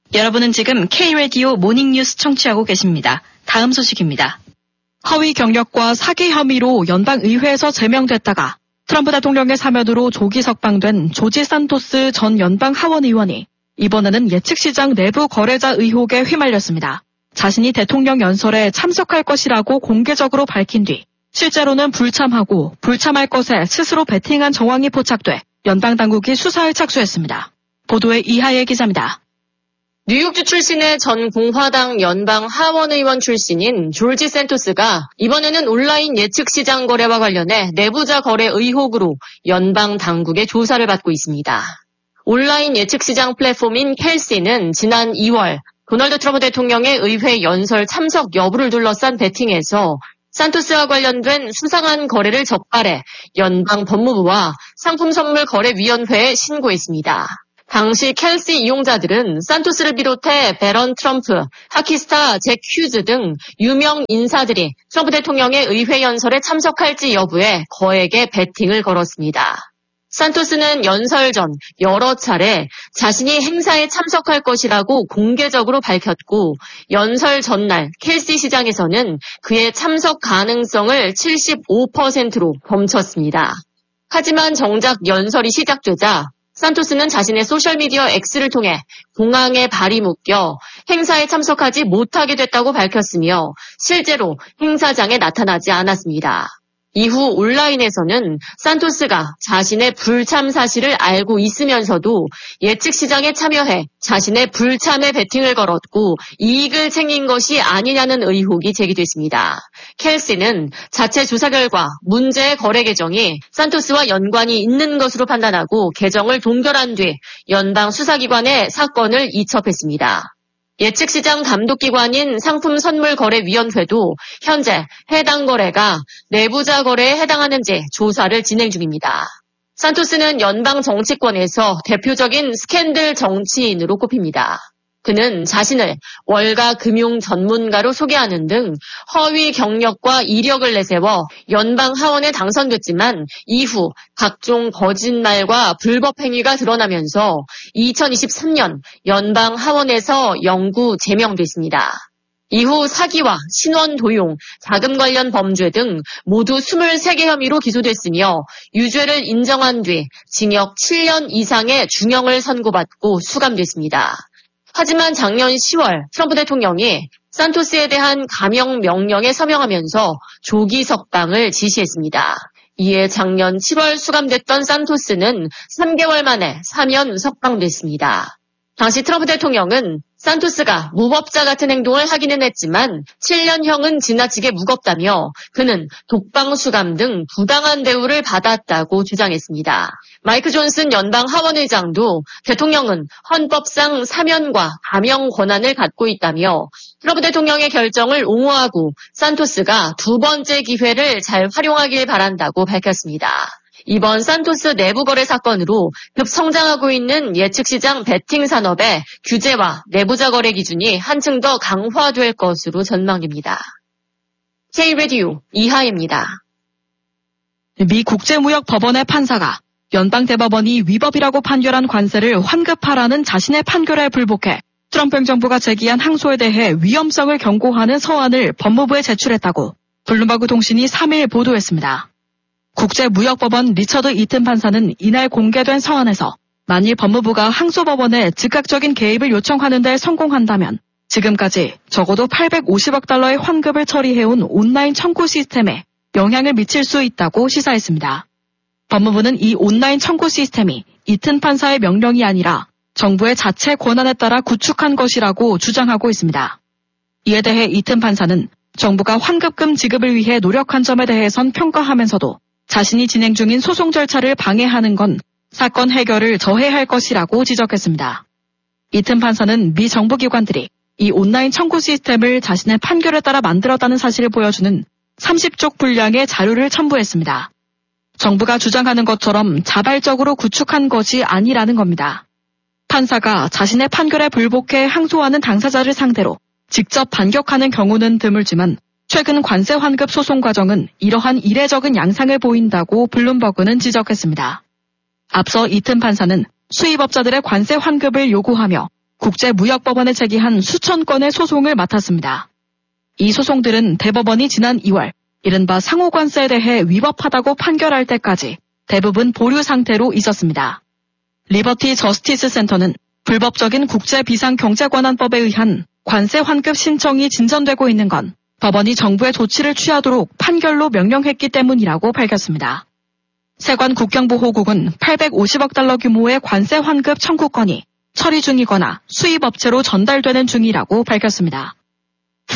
여러분은 지금 K-라디오 모닝뉴스 청취하고 계십니다. 다음 소식입니다. 허위 경력과 사기 혐의로 연방의회에서 제명됐다가 트럼프 대통령의 사면으로 조기 석방된 조지 산토스 전 연방 하원 의원이 이번에는 예측시장 내부 거래자 의혹에 휘말렸습니다. 자신이 대통령 연설에 참석할 것이라고 공개적으로 밝힌 뒤 실제로는 불참하고 불참할 것에 스스로 베팅한 정황이 포착돼 연방 당국이 수사에 착수했습니다. 보도에 이하예 기자입니다. 뉴욕주 출신의 전 공화당 연방 하원 의원 출신인 조지 산토스가 이번에는 온라인 예측시장 거래와 관련해 내부자 거래 의혹으로 연방 당국의 조사를 받고 있습니다. 온라인 예측시장 플랫폼인 켈시는 지난 2월 도널드 트럼프 대통령의 의회 연설 참석 여부를 둘러싼 베팅에서 산토스와 관련된 수상한 거래를 적발해 연방 법무부와 상품선물거래위원회에 신고했습니다. 당시 켈시 이용자들은 산토스를 비롯해 베런 트럼프, 하키스타 잭 휴즈 등 유명 인사들이 트럼프 대통령의 의회 연설에 참석할지 여부에 거액의 베팅을 걸었습니다. 산토스는 연설 전 여러 차례 자신이 행사에 참석할 것이라고 공개적으로 밝혔고 연설 전날 켈시 시장에서는 그의 참석 가능성을 75%로 점쳤습니다. 하지만 정작 연설이 시작되자 산토스는 자신의 소셜미디어 X를 통해 공항에 발이 묶여 행사에 참석하지 못하게 됐다고 밝혔으며 실제로 행사장에 나타나지 않았습니다. 이후 온라인에서는 산토스가 자신의 불참 사실을 알고 있으면서도 예측시장에 참여해 자신의 불참에 베팅을 걸었고 이익을 챙긴 것이 아니냐는 의혹이 제기됐습니다. 켈시는 자체 조사 결과 문제의 거래 계정이 산토스와 연관이 있는 것으로 판단하고 계정을 동결한 뒤 연방 수사기관에 사건을 이첩했습니다. 예측시장 감독기관인 상품선물거래위원회도 현재 해당 거래가 내부자 거래에 해당하는지 조사를 진행 중입니다. 산토스는 연방 정치권에서 대표적인 스캔들 정치인으로 꼽힙니다. 그는 자신을 월가 금융 전문가로 소개하는 등 허위 경력과 이력을 내세워 연방 하원에 당선됐지만 이후 각종 거짓말과 불법 행위가 드러나면서 2023년 연방 하원에서 영구 제명됐습니다. 이후 사기와 신원 도용, 자금 관련 범죄 등 모두 23개 혐의로 기소됐으며 유죄를 인정한 뒤 징역 7년 이상의 중형을 선고받고 수감됐습니다. 하지만 작년 10월 트럼프 대통령이 산토스에 대한 감형 명령에 서명하면서 조기 석방을 지시했습니다. 이에 작년 7월 수감됐던 산토스는 3개월 만에 사면 석방됐습니다. 당시 트럼프 대통령은 산토스가 무법자 같은 행동을 하기는 했지만 7년형은 지나치게 무겁다며 그는 독방수감 등 부당한 대우를 받았다고 주장했습니다. 마이크 존슨 연방 하원의장도 대통령은 헌법상 사면과 감형 권한을 갖고 있다며 트럼프 대통령의 결정을 옹호하고 산토스가 두 번째 기회를 잘 활용하길 바란다고 밝혔습니다. 이번 산토스 내부 거래 사건으로 급성장하고 있는 예측시장 베팅 산업의 규제와 내부자 거래 기준이 한층 더 강화될 것으로 전망됩니다. K-라디오 이하입니다. 미 국제무역법원의 판사가 연방대법원이 위법이라고 판결한 관세를 환급하라는 자신의 판결에 불복해 트럼프 행정부가 제기한 항소에 대해 위험성을 경고하는 서한을 법무부에 제출했다고 블룸버그 통신이 3일 보도했습니다. 국제무역법원 리처드 이튼 판사는 이날 공개된 서한에서 만일 법무부가 항소법원에 즉각적인 개입을 요청하는 데 성공한다면 지금까지 적어도 850억 달러의 환급을 처리해온 온라인 청구 시스템에 영향을 미칠 수 있다고 시사했습니다. 법무부는 이 온라인 청구 시스템이 이튼 판사의 명령이 아니라 정부의 자체 권한에 따라 구축한 것이라고 주장하고 있습니다. 이에 대해 이튼 판사는 정부가 환급금 지급을 위해 노력한 점에 대해선 평가하면서도 자신이 진행 중인 소송 절차를 방해하는 건 사건 해결을 저해할 것이라고 지적했습니다. 이튼 판사는 미 정부기관들이 이 온라인 청구 시스템을 자신의 판결에 따라 만들었다는 사실을 보여주는 30쪽 분량의 자료를 첨부했습니다. 정부가 주장하는 것처럼 자발적으로 구축한 것이 아니라는 겁니다. 판사가 자신의 판결에 불복해 항소하는 당사자를 상대로 직접 반격하는 경우는 드물지만 최근 관세 환급 소송 과정은 이러한 이례적인 양상을 보인다고 블룸버그는 지적했습니다. 앞서 이튼 판사는 수입업자들의 관세 환급을 요구하며 국제무역법원에 제기한 수천 건의 소송을 맡았습니다. 이 소송들은 대법원이 지난 2월 이른바 상호관세에 대해 위법하다고 판결할 때까지 대부분 보류 상태로 있었습니다. 리버티 저스티스 센터는 불법적인 국제비상경제권한법에 의한 관세 환급 신청이 진전되고 있는 건 법원이 정부의 조치를 취하도록 판결로 명령했기 때문이라고 밝혔습니다. 세관 국경보호국은 850억 달러 규모의 관세 환급 청구건이 처리 중이거나 수입업체로 전달되는 중이라고 밝혔습니다.